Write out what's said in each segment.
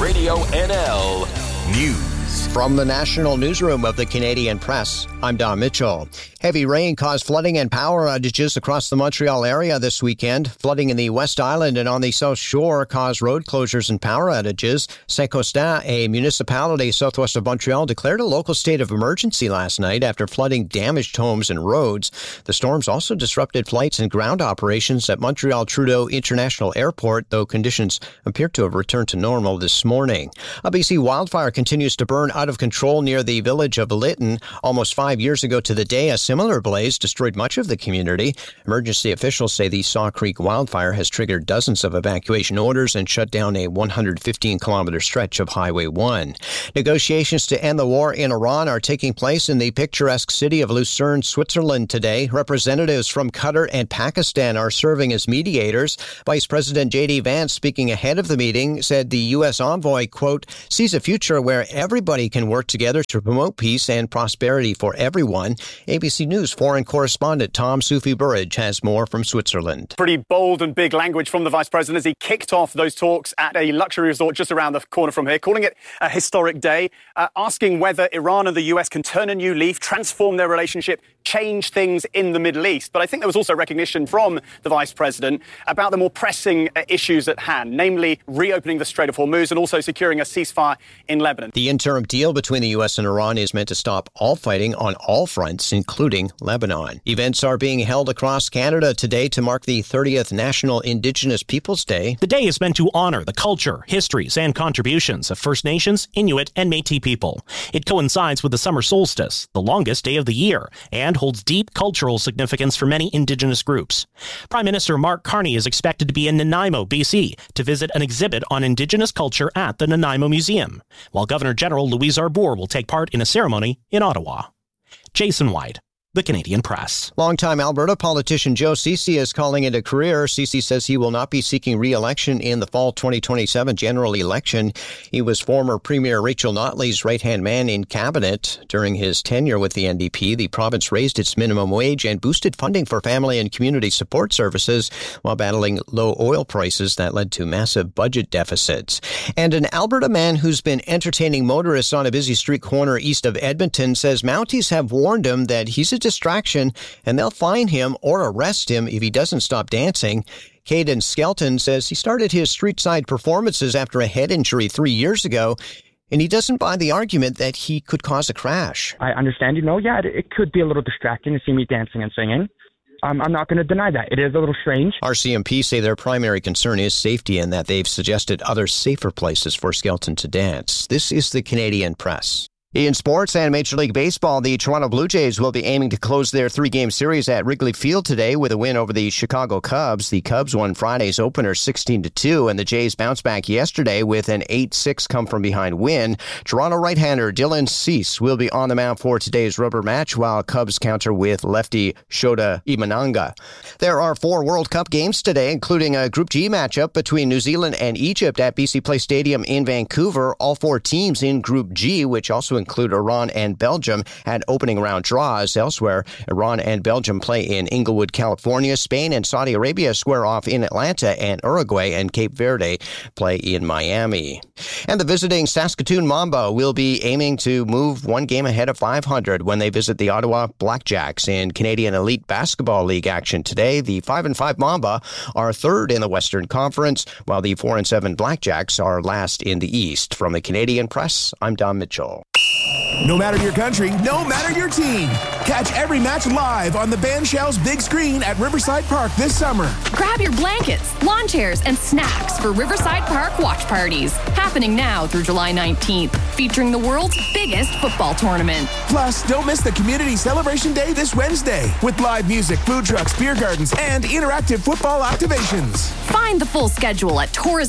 Radio NL News. From the National Newsroom of the Canadian Press, I'm Don Mitchell. Heavy rain caused flooding and power outages across the Montreal area this weekend. Flooding in the West Island and on the South Shore caused road closures and power outages. Saint-Constant, a municipality southwest of Montreal, declared a local state of emergency last night after flooding damaged homes and roads. The storms also disrupted flights and ground operations at Montreal Trudeau International Airport, though conditions appear to have returned to normal this morning. A BC wildfire continues to burn out of control near the village of Lytton. Almost 5 years ago to the day, a similar blaze destroyed much of the community. Emergency officials say the Saw Creek wildfire has triggered dozens of evacuation orders and shut down a 115-kilometer stretch of Highway 1. Negotiations to end the war in Iran are taking place in the picturesque city of Lucerne, Switzerland today. Representatives from Qatar and Pakistan are serving as mediators. Vice President J.D. Vance, speaking ahead of the meeting, said the U.S. envoy, quote, sees a future where everybody can work together to promote peace and prosperity for everyone. ABC News foreign correspondent Tom Soufi-Burridge has more from Switzerland. Pretty bold and big language from the Vice President as he kicked off those talks at a luxury resort just around the corner from here, calling it a historic day, asking whether Iran and the US can turn a new leaf, transform their relationship, change things in the Middle East. But I think there was also recognition from the Vice President about the more pressing issues at hand, namely reopening the Strait of Hormuz and also securing a ceasefire in Lebanon. The interim deal between the U.S. and Iran is meant to stop all fighting on all fronts, including Lebanon. Events are being held across Canada today to mark the 30th National Indigenous Peoples Day. The day is meant to honor the culture, histories, and contributions of First Nations, Inuit, and Métis people. It coincides with the summer solstice, the longest day of the year, and holds deep cultural significance for many Indigenous groups. Prime Minister Mark Carney is expected to be in Nanaimo, BC, to visit an exhibit on Indigenous culture at the Nanaimo Museum, while Governor General Louise Arbour will take part in a ceremony in Ottawa. Jason White, The Canadian Press. Longtime Alberta politician Joe Ceci is calling it a career. Ceci says he will not be seeking re-election in the fall 2027 general election. He was former Premier Rachel Notley's right-hand man in cabinet. During his tenure with the NDP, the province raised its minimum wage and boosted funding for family and community support services while battling low oil prices that led to massive budget deficits. And an Alberta man who's been entertaining motorists on a busy street corner east of Edmonton says Mounties have warned him that he's a distraction and they'll fine him or arrest him if he doesn't stop dancing. Caden Skelton says he started his street-side performances after a head injury 3 years ago, and he doesn't buy the argument that he could cause a crash. I understand, it could be a little distracting to see me dancing and singing. I'm not going to deny that. It is a little strange. RCMP say their primary concern is safety and that they've suggested other safer places for Skelton to dance. This is the Canadian Press. In sports and Major League Baseball, the Toronto Blue Jays will be aiming to close their three-game series at Wrigley Field today with a win over the Chicago Cubs. The Cubs won Friday's opener 16-2, and the Jays bounced back yesterday with an 8-6 come-from-behind win. Toronto right-hander Dylan Cease will be on the mound for today's rubber match, while Cubs counter with lefty Shota Imanaga. There are 4 World Cup games today, including a Group G matchup between New Zealand and Egypt at BC Place Stadium in Vancouver. All 4 teams in Group G, which also include Iran and Belgium, had opening round draws. Elsewhere, Iran and Belgium play in Inglewood, California. Spain and Saudi Arabia square off in Atlanta, and Uruguay and Cape Verde play in Miami. And the visiting Saskatoon Mamba will be aiming to move 1 game ahead of 500 when they visit the Ottawa Blackjacks in Canadian Elite Basketball League action today. The 5-5 Mamba are 3rd in the Western Conference, while the 4-7 Blackjacks are last in the East. From the Canadian Press, I'm Don Mitchell. No matter your country, no matter your team. Catch every match live on the Band Shell's big screen at Riverside Park this summer. Grab your blankets, lawn chairs, and snacks for Riverside Park watch parties. Happening now through July 19th, featuring the world's biggest football tournament. Plus, don't miss the Community Celebration Day this Wednesday with live music, food trucks, beer gardens, and interactive football activations. Find the full schedule at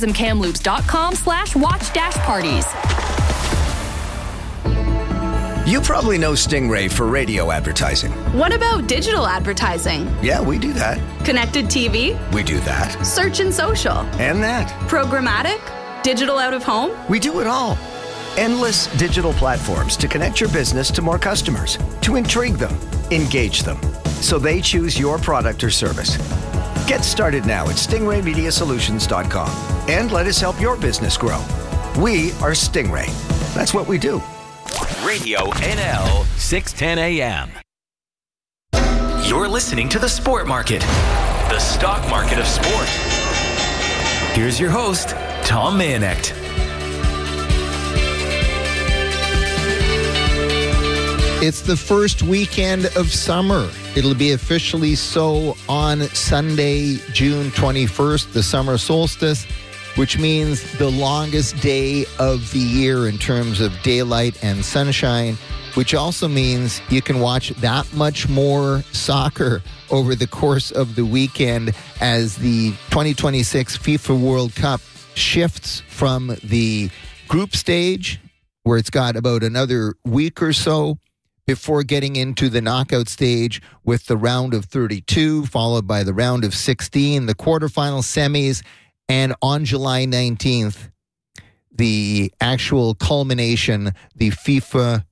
tourismkamloops.com/watch-parties. You probably know Stingray for radio advertising. What about digital advertising? Yeah, we do that. Connected TV? We do that. Search and social? And that. Programmatic? Digital out of home? We do it all. Endless digital platforms to connect your business to more customers, to intrigue them, engage them, so they choose your product or service. Get started now at stingraymediasolutions.com and let us help your business grow. We are Stingray. That's what we do. Radio NL 610 AM. You're listening to The Sport Market, the stock market of sport. Here's your host, Tom Mayenknecht. It's the first weekend of summer. It'll be officially so on Sunday, June 21st, the summer solstice, which means the longest day of the year in terms of daylight and sunshine, which also means you can watch that much more soccer over the course of the weekend as the 2026 FIFA World Cup shifts from the group stage, where it's got about another week or so, before getting into the knockout stage with the round of 32, followed by the round of 16, the quarterfinal, semis, and on July 19th, the actual culmination, the FIFA